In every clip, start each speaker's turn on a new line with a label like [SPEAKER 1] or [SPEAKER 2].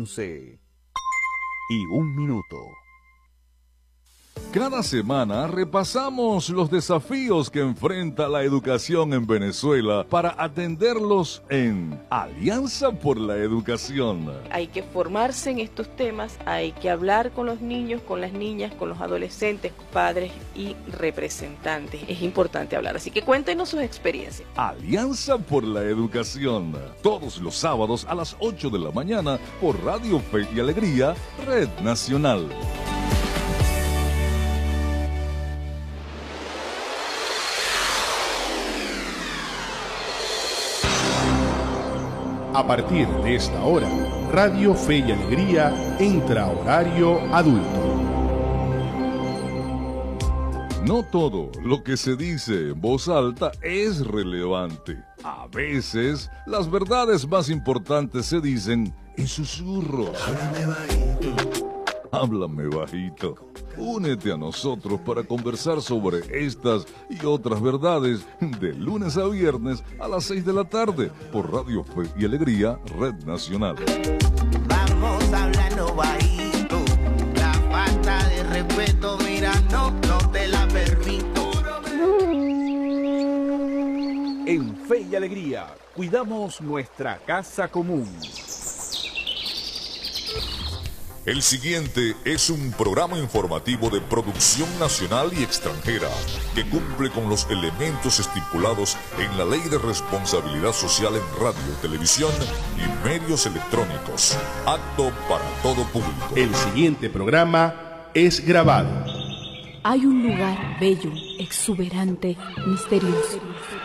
[SPEAKER 1] 11:01. Cada semana repasamos los desafíos que enfrenta la educación en Venezuela para atenderlos en Alianza por la Educación.
[SPEAKER 2] Hay que formarse en estos temas, hay que hablar con los niños, con las niñas, con los adolescentes, padres y representantes. Es importante hablar, así que cuéntenos sus experiencias.
[SPEAKER 1] Alianza por la Educación, todos los sábados a las 8 de la mañana por Radio Fe y Alegría, Red Nacional.
[SPEAKER 3] A partir de esta hora, Radio Fe y Alegría entra a horario adulto.
[SPEAKER 1] No todo lo que se dice en voz alta es relevante. A veces, las verdades más importantes se dicen en susurros.
[SPEAKER 4] Háblame bajito.
[SPEAKER 1] Háblame bajito. Únete a nosotros para conversar sobre estas y otras verdades de lunes a viernes a las 6 de la tarde por Radio Fe y Alegría, Red Nacional.
[SPEAKER 4] Vamos hablando bajito. La falta de respeto, mira, no te la permito.
[SPEAKER 5] En Fe y Alegría, cuidamos nuestra casa común.
[SPEAKER 6] El siguiente es un programa informativo de producción nacional y extranjera que cumple con los elementos estipulados en la Ley de Responsabilidad Social en Radio, Televisión y Medios Electrónicos. Apto para todo público.
[SPEAKER 3] El siguiente programa es grabado.
[SPEAKER 7] Hay un lugar bello, exuberante, misterioso.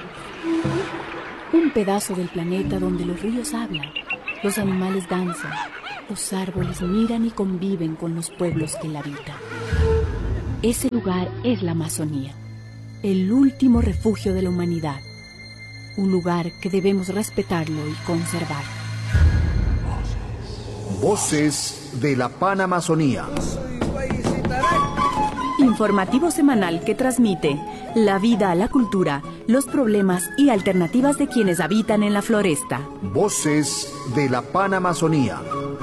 [SPEAKER 7] Un pedazo del planeta donde los ríos hablan, los animales danzan, los árboles miran y conviven con los pueblos que la habitan. Ese lugar es la Amazonía, el último refugio de la humanidad. Un lugar que debemos respetarlo y conservar.
[SPEAKER 8] Voces de la Panamazonía.
[SPEAKER 7] Informativo semanal que transmite la vida, la cultura, los problemas y alternativas de quienes habitan en la floresta.
[SPEAKER 8] Voces de la Panamazonía.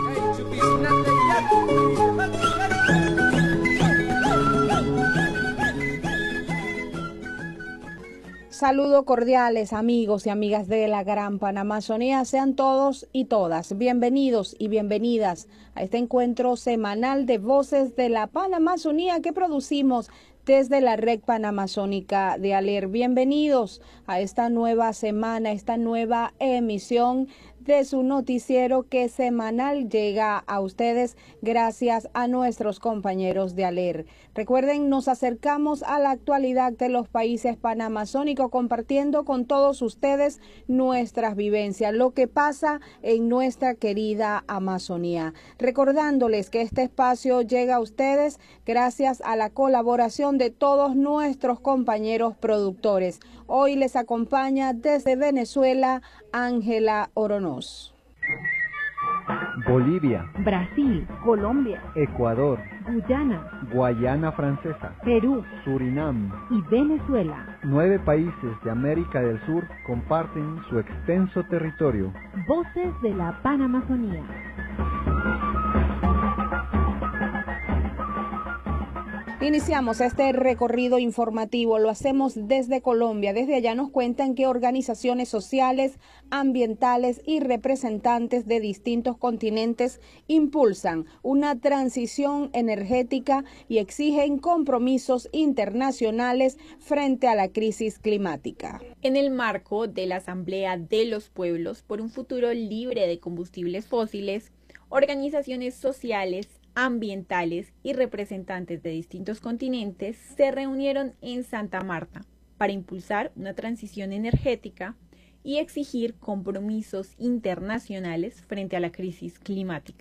[SPEAKER 9] Saludos cordiales, amigos y amigas de la Gran Panamazonía. Sean todos y todas bienvenidos y bienvenidas a este encuentro semanal de Voces de la Panamazonía que producimos desde la Red Panamazónica de ALER. Bienvenidos a esta nueva semana, esta nueva emisión de su noticiero que semanal llega a ustedes gracias a nuestros compañeros de ALER. Recuerden, nos acercamos a la actualidad de los países panamazónicos compartiendo con todos ustedes nuestras vivencias, lo que pasa en nuestra querida Amazonía. Recordándoles que este espacio llega a ustedes gracias a la colaboración de todos nuestros compañeros productores. Hoy les acompaña desde Venezuela Ángela Oronoz.
[SPEAKER 10] Bolivia,
[SPEAKER 11] Brasil, Colombia,
[SPEAKER 10] Ecuador,
[SPEAKER 11] Guyana,
[SPEAKER 10] Guayana Francesa,
[SPEAKER 11] Perú,
[SPEAKER 10] Surinam
[SPEAKER 11] y Venezuela.
[SPEAKER 10] 9 países de América del Sur comparten su extenso territorio.
[SPEAKER 11] Voces de la Panamazonía.
[SPEAKER 9] Iniciamos este recorrido informativo, lo hacemos desde Colombia. Desde allá nos cuentan que organizaciones sociales, ambientales y representantes de distintos continentes impulsan una transición energética y exigen compromisos internacionales frente a la crisis climática.
[SPEAKER 12] En el marco de la Asamblea de los Pueblos por un futuro libre de combustibles fósiles, organizaciones sociales, ambientales y representantes de distintos continentes se reunieron en Santa Marta para impulsar una transición energética y exigir compromisos internacionales frente a la crisis climática.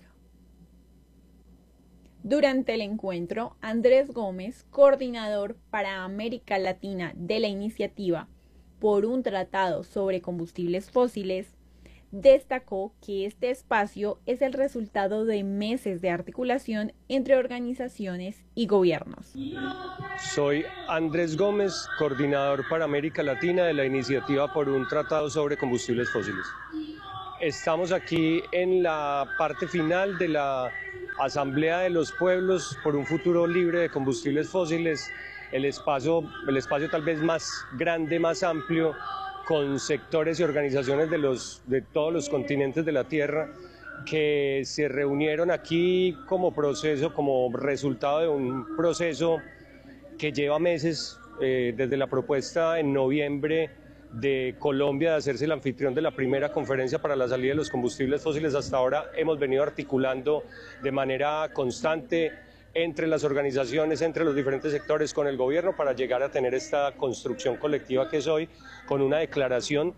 [SPEAKER 12] Durante el encuentro, Andrés Gómez, coordinador para América Latina de la Iniciativa por un Tratado sobre Combustibles Fósiles, destacó que este espacio es el resultado de meses de articulación entre organizaciones y gobiernos.
[SPEAKER 13] Soy Andrés Gómez, coordinador para América Latina de la Iniciativa por un Tratado sobre Combustibles Fósiles. Estamos aquí en la parte final de la Asamblea de los Pueblos por un futuro libre de combustibles fósiles, el espacio tal vez más grande, más amplio, con sectores y organizaciones de todos los continentes de la Tierra que se reunieron aquí como resultado de un proceso que lleva meses, desde la propuesta en noviembre de Colombia de hacerse el anfitrión de la primera conferencia para la salida de los combustibles fósiles. Hasta ahora hemos venido articulando de manera constante entre las organizaciones, entre los diferentes sectores, con el gobierno, para llegar a tener esta construcción colectiva que es hoy, con una declaración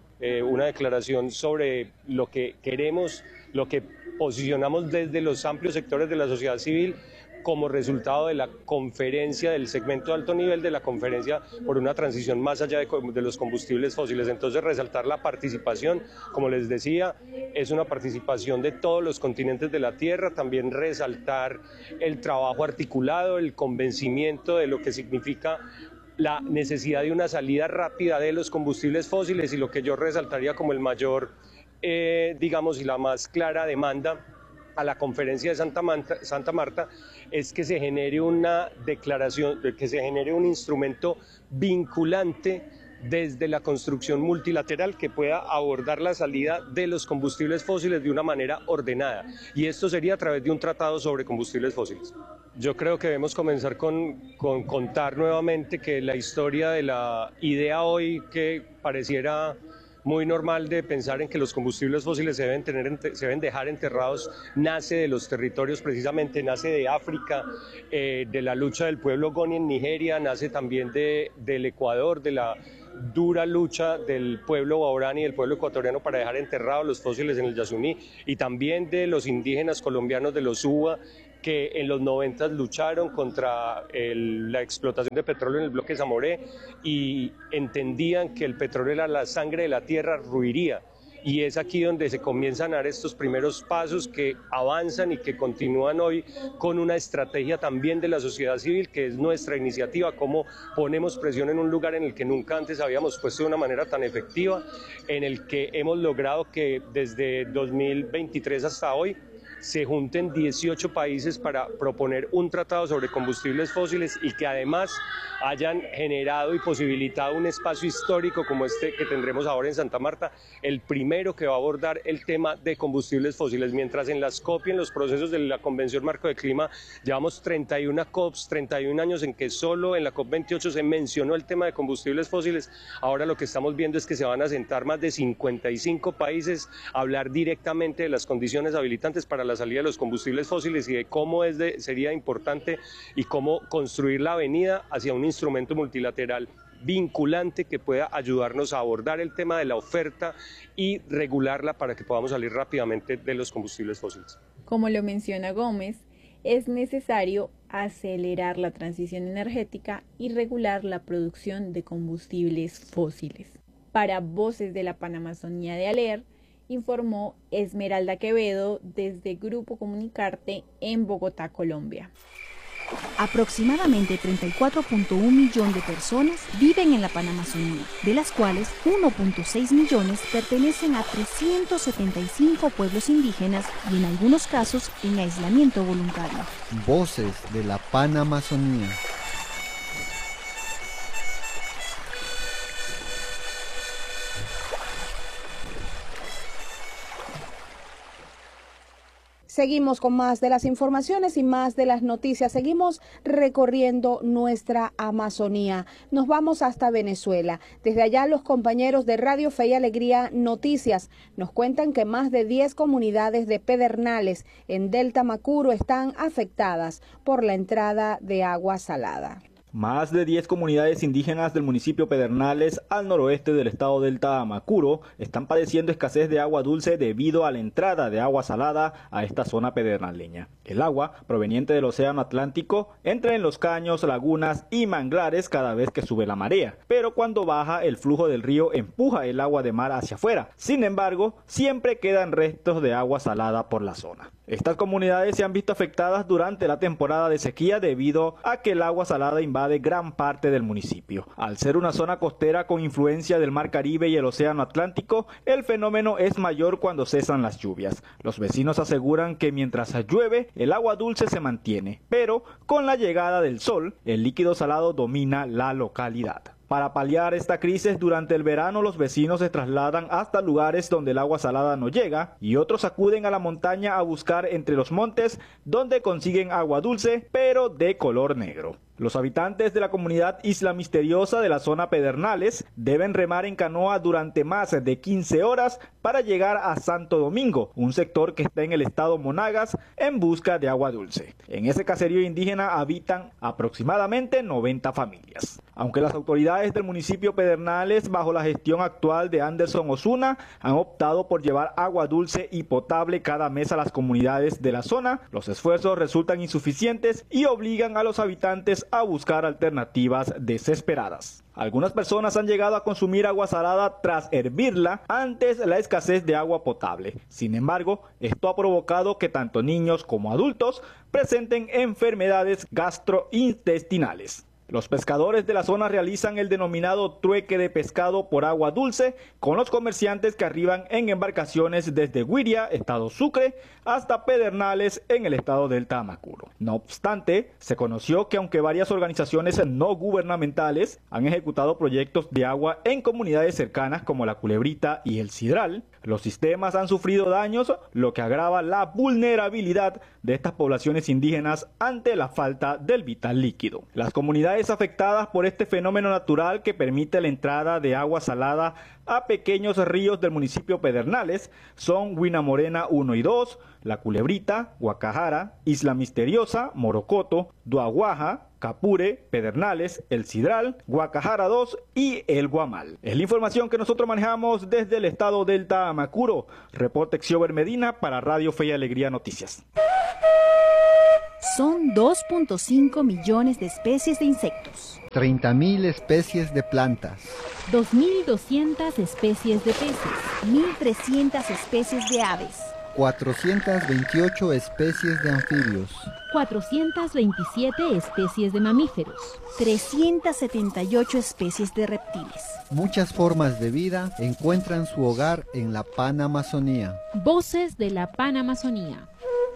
[SPEAKER 13] sobre lo que queremos, lo que posicionamos desde los amplios sectores de la sociedad civil como resultado de la conferencia del segmento de alto nivel, de la conferencia por una transición más allá de los combustibles fósiles. Entonces, resaltar la participación, como les decía, es una participación de todos los continentes de la Tierra, también resaltar el trabajo articulado, el convencimiento de lo que significa la necesidad de una salida rápida de los combustibles fósiles, y lo que yo resaltaría como el mayor, y la más clara demanda a la conferencia de Santa Marta es que se genere una declaración, que se genere un instrumento vinculante desde la construcción multilateral que pueda abordar la salida de los combustibles fósiles de una manera ordenada, y esto sería a través de un tratado sobre combustibles fósiles. Yo creo que debemos comenzar con contar nuevamente que la historia de la idea hoy, que pareciera muy normal, de pensar en que los combustibles fósiles se deben dejar enterrados, nace de los territorios, precisamente nace de África, de la lucha del pueblo Goni en Nigeria, nace también del Ecuador, de la dura lucha del pueblo Waorani y del pueblo ecuatoriano para dejar enterrados los fósiles en el Yasuní, y también de los indígenas colombianos de los Uba, que en los 90 lucharon contra la explotación de petróleo en el bloque Zamoré y entendían que el petróleo era la sangre de la tierra, ruiría. Y es aquí donde se comienzan a dar estos primeros pasos que avanzan y que continúan hoy con una estrategia también de la sociedad civil, que es nuestra iniciativa, cómo ponemos presión en un lugar en el que nunca antes habíamos puesto de una manera tan efectiva, en el que hemos logrado que desde 2023 hasta hoy se junten 18 países para proponer un tratado sobre combustibles fósiles, y que además hayan generado y posibilitado un espacio histórico como este que tendremos ahora en Santa Marta, el primero que va a abordar el tema de combustibles fósiles. Mientras en las COP y en los procesos de la Convención Marco de Clima llevamos 31 COPs, 31 años en que solo en la COP28 se mencionó el tema de combustibles fósiles, ahora lo que estamos viendo es que se van a sentar más de 55 países a hablar directamente de las condiciones habilitantes para la salida de los combustibles fósiles y de cómo sería importante y cómo construir la avenida hacia un instrumento multilateral vinculante que pueda ayudarnos a abordar el tema de la oferta y regularla para que podamos salir rápidamente de los combustibles fósiles.
[SPEAKER 12] Como lo menciona Gómez, es necesario acelerar la transición energética y regular la producción de combustibles fósiles. Para Voces de la Panamazonía de ALER, informó Esmeralda Quevedo desde Grupo Comunicarte en Bogotá, Colombia.
[SPEAKER 7] Aproximadamente 34.1 millones de personas viven en la Panamazonía, de las cuales 1.6 millones pertenecen a 375 pueblos indígenas y en algunos casos en aislamiento voluntario.
[SPEAKER 14] Voces de la Panamazonía.
[SPEAKER 9] Seguimos con más de las informaciones y más de las noticias. Seguimos recorriendo nuestra Amazonía. Nos vamos hasta Venezuela. Desde allá los compañeros de Radio Fe y Alegría Noticias nos cuentan que más de 10 comunidades de Pedernales en Delta Macuro están afectadas por la entrada de agua salada.
[SPEAKER 15] Más de 10 comunidades indígenas del municipio Pedernales, al noroeste del estado Delta Macuro, están padeciendo escasez de agua dulce debido a la entrada de agua salada a esta zona pedernaleña. El agua, proveniente del océano Atlántico, entra en los caños, lagunas y manglares cada vez que sube la marea, pero cuando baja el flujo del río empuja el agua de mar hacia afuera. Sin embargo, siempre quedan restos de agua salada por la zona. Estas comunidades se han visto afectadas durante la temporada de sequía debido a que el agua salada invade gran parte del municipio. Al ser una zona costera con influencia del Mar Caribe y el Océano Atlántico, el fenómeno es mayor cuando cesan las lluvias. Los vecinos aseguran que mientras llueve, el agua dulce se mantiene, pero con la llegada del sol, el líquido salado domina la localidad. Para paliar esta crisis, durante el verano los vecinos se trasladan hasta lugares donde el agua salada no llega y otros acuden a la montaña a buscar entre los montes donde consiguen agua dulce, pero de color negro. Los habitantes de la comunidad Isla Misteriosa de la zona Pedernales deben remar en canoa durante más de 15 horas para llegar a Santo Domingo, un sector que está en el estado Monagas, en busca de agua dulce. En ese caserío indígena habitan aproximadamente 90 familias. Aunque las autoridades del municipio Pedernales, bajo la gestión actual de Anderson Osuna, han optado por llevar agua dulce y potable cada mes a las comunidades de la zona, los esfuerzos resultan insuficientes y obligan a los habitantes a buscar alternativas desesperadas. Algunas personas han llegado a consumir agua salada tras hervirla antes la escasez de agua potable. Sin embargo, esto ha provocado que tanto niños como adultos presenten enfermedades gastrointestinales. Los pescadores de la zona realizan el denominado trueque de pescado por agua dulce con los comerciantes que arriban en embarcaciones desde Güiria, estado Sucre, hasta Pedernales en el estado del Tamacuro. No obstante, se conoció que aunque varias organizaciones no gubernamentales han ejecutado proyectos de agua en comunidades cercanas como La Culebrita y El Sidral, los sistemas han sufrido daños, lo que agrava la vulnerabilidad de estas poblaciones indígenas ante la falta del vital líquido. Las comunidades afectadas por este fenómeno natural que permite la entrada de agua salada a pequeños ríos del municipio Pedernales son Huina Morena 1 y 2, La Culebrita, Guacajara, Isla Misteriosa, Morocoto, Duaguaja, Capure, Pedernales, El Sidral, Guacajara 2 y El Guamal. Es la información que nosotros manejamos desde el estado del Tamacuro. Reporte Xiober Medina para Radio Fe y Alegría Noticias.
[SPEAKER 7] Son 2.5 millones de especies de insectos,
[SPEAKER 14] 30.000 especies de plantas,
[SPEAKER 11] 2.200 especies de peces,
[SPEAKER 7] 1.300 especies de aves,
[SPEAKER 14] 428 especies de anfibios,
[SPEAKER 11] 427 especies de mamíferos,
[SPEAKER 7] 378 especies de reptiles.
[SPEAKER 14] Muchas formas de vida encuentran su hogar en la Panamazonía.
[SPEAKER 11] Voces de la Panamazonía.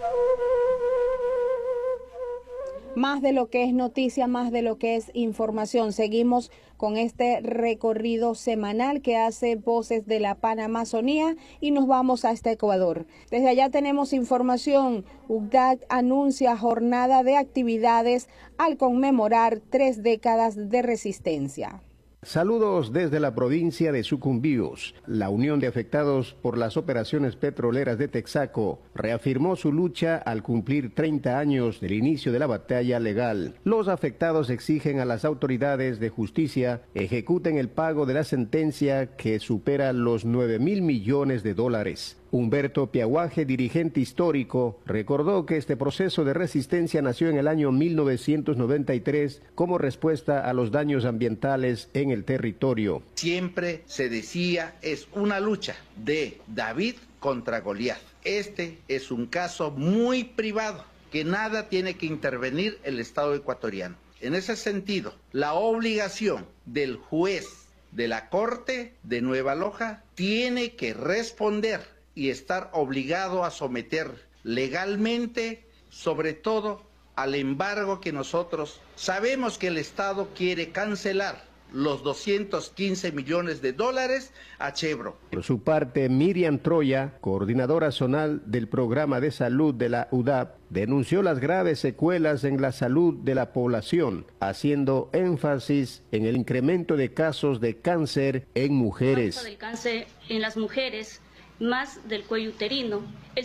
[SPEAKER 9] Más de lo que es noticia, más de lo que es información. Seguimos con este recorrido semanal que hace Voces de la Panamazonía y nos vamos hasta Ecuador. Desde allá tenemos información. UCDAC anuncia jornada de actividades al conmemorar 3 décadas de resistencia.
[SPEAKER 16] Saludos desde la provincia de Sucumbíos. La Unión de Afectados por las Operaciones Petroleras de Texaco reafirmó su lucha al cumplir 30 años del inicio de la batalla legal. Los afectados exigen a las autoridades de justicia ejecuten el pago de la sentencia que supera los 9.000 millones de dólares. Humberto Piaguaje, dirigente histórico, recordó que este proceso de resistencia nació en el año 1993 como respuesta a los daños ambientales en el territorio.
[SPEAKER 17] Siempre se decía, es una lucha de David contra Goliat. Este es un caso muy privado, que nada tiene que intervenir el Estado ecuatoriano. En ese sentido, la obligación del juez de la Corte de Nueva Loja tiene que responder y estar obligado a someter legalmente, sobre todo al embargo que nosotros sabemos que el Estado quiere cancelar los 215 millones de dólares a Chevron.
[SPEAKER 16] Por su parte, Miriam Troya, coordinadora zonal del programa de salud de la UDAP, denunció las graves secuelas en la salud de la población, haciendo énfasis en el incremento de casos de cáncer en mujeres.
[SPEAKER 18] El cáncer en las mujeres, más del cuello uterino. El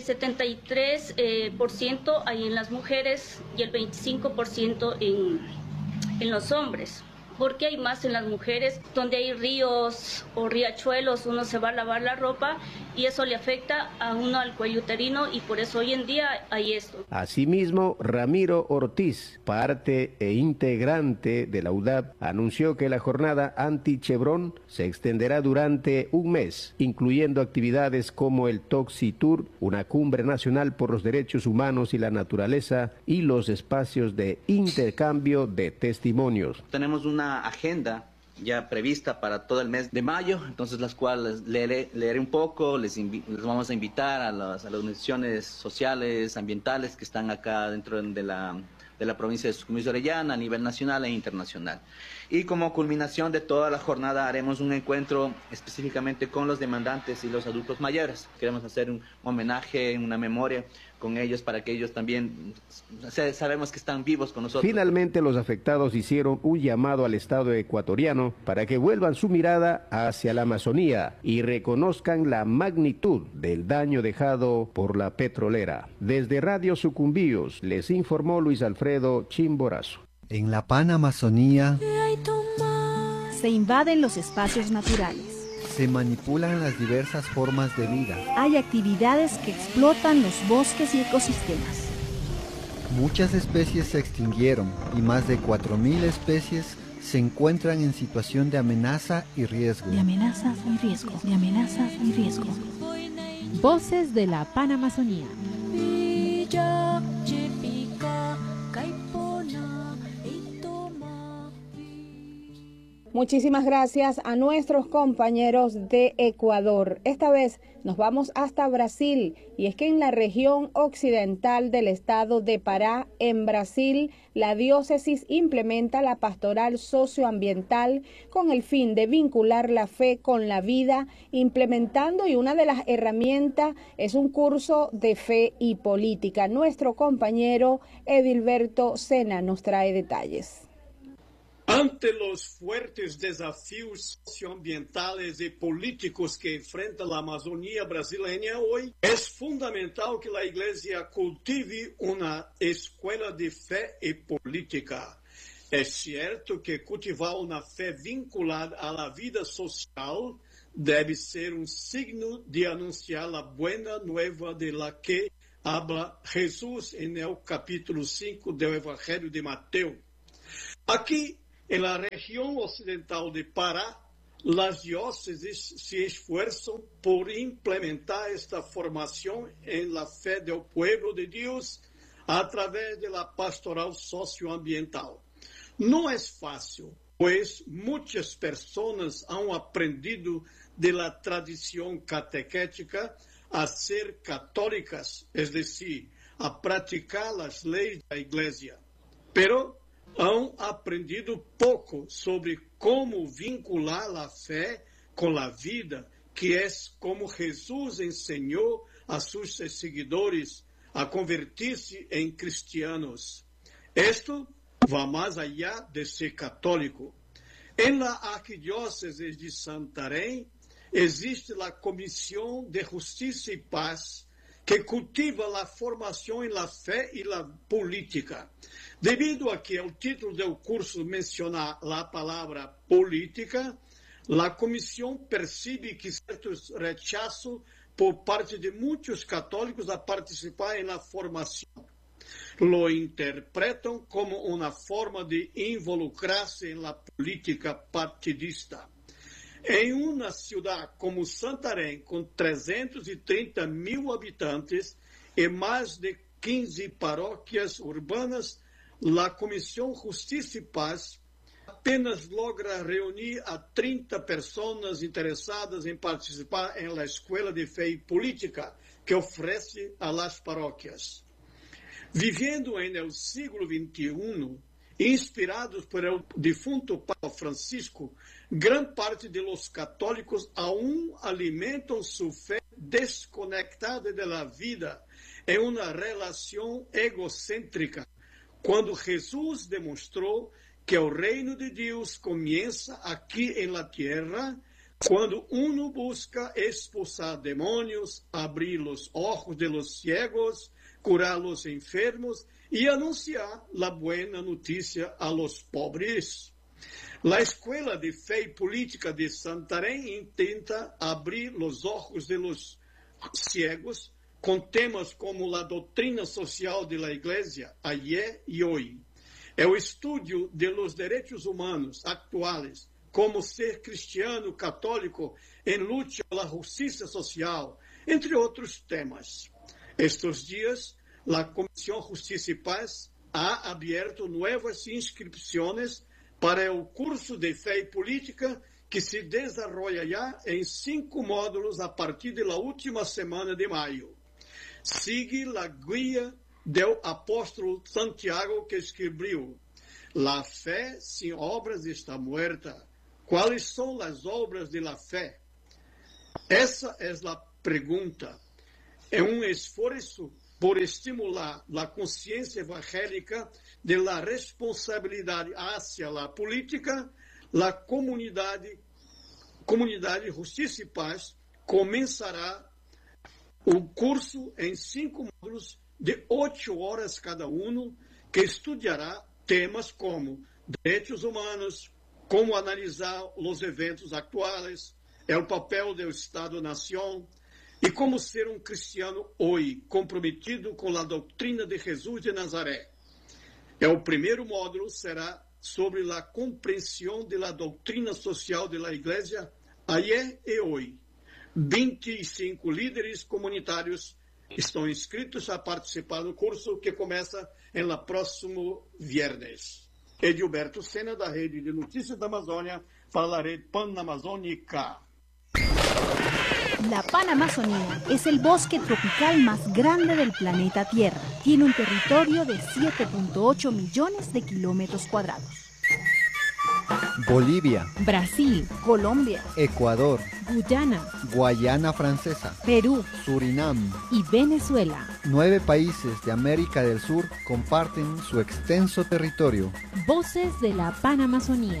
[SPEAKER 18] 73% hay en las mujeres y el 25% en los hombres. porque hay más en las mujeres. Donde hay ríos o riachuelos, uno se va a lavar la ropa y eso le afecta a uno al cuello uterino, y por eso hoy en día hay esto.
[SPEAKER 16] Asimismo, Ramiro Ortiz, parte e integrante de la UDAP, anunció que la jornada anti-Chevron se extenderá durante un mes, incluyendo actividades como el Toxi Tour, una cumbre nacional por los derechos humanos y la naturaleza, y los espacios de intercambio de testimonios.
[SPEAKER 19] Tenemos una agenda ya prevista para todo el mes de mayo, entonces las cuales leeré un poco, les vamos a invitar a las organizaciones sociales, ambientales que están acá dentro de la provincia de Sucumbíos Orellana a nivel nacional e internacional. Y como culminación de toda la jornada haremos un encuentro específicamente con los demandantes y los adultos mayores. Queremos hacer un homenaje, una memoria con ellos para que ellos también, sabemos que están vivos con nosotros.
[SPEAKER 16] Finalmente, los afectados hicieron un llamado al Estado ecuatoriano para que vuelvan su mirada hacia la Amazonía y reconozcan la magnitud del daño dejado por la petrolera. Desde Radio Sucumbíos les informó Luis Alfredo Chimborazo.
[SPEAKER 14] En la Panamazonía
[SPEAKER 11] se invaden los espacios naturales.
[SPEAKER 14] Se manipulan las diversas formas de vida.
[SPEAKER 11] Hay actividades que explotan los bosques y ecosistemas.
[SPEAKER 14] Muchas especies se extinguieron y más de 4.000 especies se encuentran en situación de amenaza y riesgo.
[SPEAKER 11] De amenazas y riesgo. De amenazas y riesgo. Voces de la Panamazonía.
[SPEAKER 9] Muchísimas gracias a nuestros compañeros de Ecuador. Esta vez nos vamos hasta Brasil, y es que en la región occidental del estado de Pará, en Brasil, la diócesis implementa la pastoral socioambiental con el fin de vincular la fe con la vida, implementando, y una de las herramientas es un curso de fe y política. Nuestro compañero Edilberto Sena nos trae detalles.
[SPEAKER 20] Ante los fuertes desafíos socioambientales y políticos que enfrenta la Amazonía brasileña hoy, es fundamental que la Iglesia cultive una escuela de fe y política. Es cierto que cultivar una fe vinculada a la vida social debe ser un signo de anunciar la buena nueva de la que habla Jesús en el capítulo 5 del Evangelio de Mateo. Aquí, en la región occidental de Pará, las diócesis se esfuerzan por implementar esta formación en la fe del pueblo de Dios a través de la pastoral socioambiental. No es fácil, pues muchas personas han aprendido de la tradición catequética a ser católicas, es decir, a practicar las leyes de la Iglesia. Pero han aprendido pouco sobre como vincular a fé com a vida, que é como Jesus ensinou a seus seguidores a convertir-se em cristianos. Isto vai mais allá de ser católico. Em la Arquidiócese de Santarém existe a Comissão de Justiça e Paz, que cultiva a formação em la fé e la política. Debido a que o título do curso menciona a palavra política, a comissão percebe que certo rechazo por parte de muitos católicos a participar na formação. Lo interpretam como uma forma de involucrar-se na política partidista. Em uma cidade como Santarém, com 330 mil habitantes e mais de 15 paróquias urbanas, a Comissão Justiça e Paz apenas logra reunir a 30 pessoas interessadas em participar na Escola de Fé e Política que oferece a las paróquias. Vivendo no século XXI, inspirados por el defunto Papa Francisco, gran parte de los católicos aún alimentam su fe desconectada de la vida en una relación egocêntrica, quando Jesus demonstrou que o reino de Deus começa aqui em la tierra, quando uno busca expulsar demônios, abrir os ojos de los ciegos, curar los enfermos e anunciar la buena notícia a los pobres. La Escuela de Fe y Política de Santarém intenta abrir los ojos de los ciegos con temas como la doctrina social de la Iglesia ayer y hoy, el estudio de los derechos humanos actuales, como ser cristiano católico en lucha por la justicia social, entre otros temas. Estos días, la Comisión Justicia y Paz ha abierto nuevas inscripciones para el curso de Fe y Política que se desarrolla ya en 5 módulos a partir de la última semana de mayo. Sigue la guía del apóstolo Santiago que escribió: la fe sin obras está muerta. ¿Cuáles son las obras de la fe? Esa es la pregunta. Es un esfuerzo por estimular la conciencia evangélica de la responsabilidad hacia la política. La comunidad Justicia y Paz comenzará un curso en 5 módulos de 8 horas cada uno, que estudiará temas como derechos humanos, cómo analizar los eventos actuales, el papel del Estado-Nación y cómo ser un cristiano hoy comprometido con la doctrina de Jesús de Nazaret. El primer módulo será sobre la comprensión de la doctrina social de la Iglesia ayer y hoy. 25 líderes comunitarios estão inscritos a participar do curso que começa no próximo viernes. Edilberto Sena, da Rede de Notícias da Amazônia, para a Rede Panamazônica.
[SPEAKER 21] La Panamazonía es el bosque tropical más grande del planeta Tierra. Tiene un territorio de 7.8 millones de kilómetros cuadrados.
[SPEAKER 14] Bolivia,
[SPEAKER 21] Brasil, Colombia,
[SPEAKER 14] Ecuador,
[SPEAKER 21] Guyana,
[SPEAKER 14] Guayana Francesa,
[SPEAKER 21] Perú,
[SPEAKER 14] Surinam
[SPEAKER 21] y Venezuela.
[SPEAKER 14] 9 países de América del Sur comparten su extenso territorio.
[SPEAKER 11] Voces de la Panamazonía.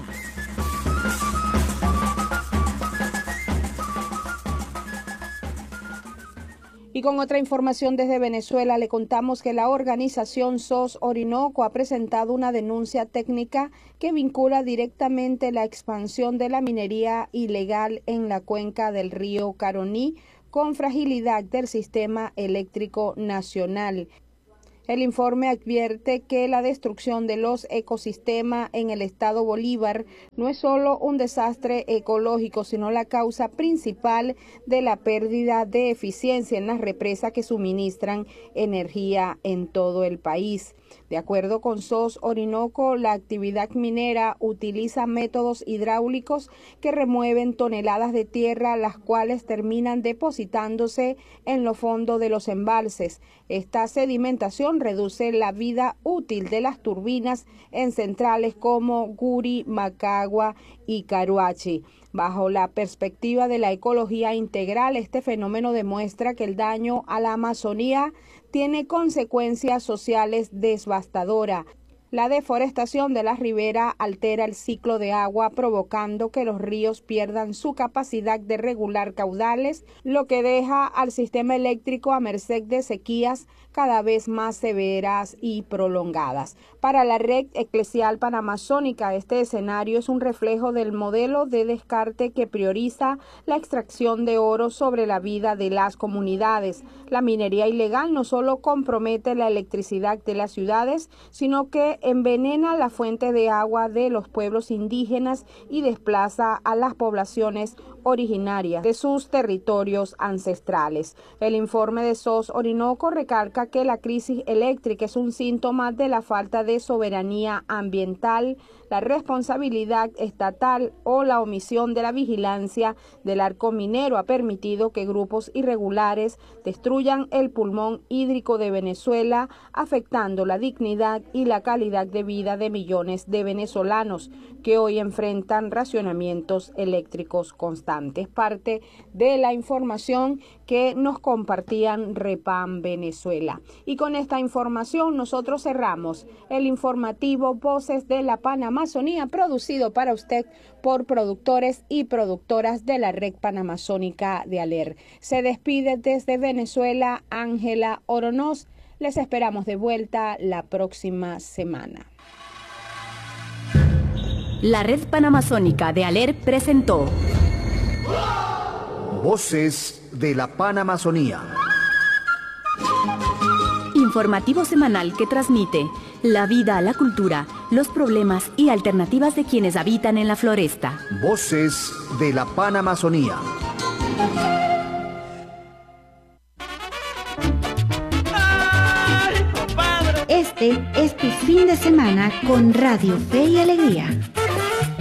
[SPEAKER 9] Y con otra información desde Venezuela le contamos que la organización SOS Orinoco ha presentado una denuncia técnica que vincula directamente la expansión de la minería ilegal en la cuenca del río Caroní con fragilidad del sistema eléctrico nacional. El informe advierte que la destrucción de los ecosistemas en el estado Bolívar no es solo un desastre ecológico, sino la causa principal de la pérdida de eficiencia en las represas que suministran energía en todo el país. De acuerdo con SOS Orinoco, la actividad minera utiliza métodos hidráulicos que remueven toneladas de tierra, las cuales terminan depositándose en los fondos de los embalses. Esta sedimentación reduce la vida útil de las turbinas en centrales como Guri, Macagua y Caruachi. Bajo la perspectiva de la ecología integral, este fenómeno demuestra que el daño a la Amazonía tiene consecuencias sociales devastadoras. La deforestación de la ribera altera el ciclo de agua, provocando que los ríos pierdan su capacidad de regular caudales, lo que deja al sistema eléctrico a merced de sequías cada vez más severas y prolongadas. Para la Red Eclesial Panamazónica, este escenario es un reflejo del modelo de descarte que prioriza la extracción de oro sobre la vida de las comunidades. La minería ilegal no solo compromete la electricidad de las ciudades, sino que envenena la fuente de agua de los pueblos indígenas y desplaza a las poblaciones originarias de sus territorios ancestrales. El informe de SOS Orinoco recalca que la crisis eléctrica es un síntoma de la falta de soberanía ambiental, la responsabilidad estatal o la omisión de la vigilancia del arco minero ha permitido que grupos irregulares destruyan el pulmón hídrico de Venezuela, afectando la dignidad y la calidad de vida de millones de venezolanos que hoy enfrentan racionamientos eléctricos constantes. Parte de la información que nos compartían Repam Venezuela. Y con esta información nosotros cerramos el informativo Voces de la Panamazonía, producido para usted por productores y productoras de la Red Panamazónica de ALER. Se despide desde Venezuela Ángela Oronoz. Les esperamos de vuelta la próxima semana.
[SPEAKER 7] La Red Panamazónica de ALER presentó
[SPEAKER 8] Voces de la Panamazonía.
[SPEAKER 7] Informativo semanal que transmite la vida, la cultura, los problemas y alternativas de quienes habitan en la floresta.
[SPEAKER 8] Voces de la Panamazonía.
[SPEAKER 21] Este es tu fin de semana con Radio Fe y Alegría.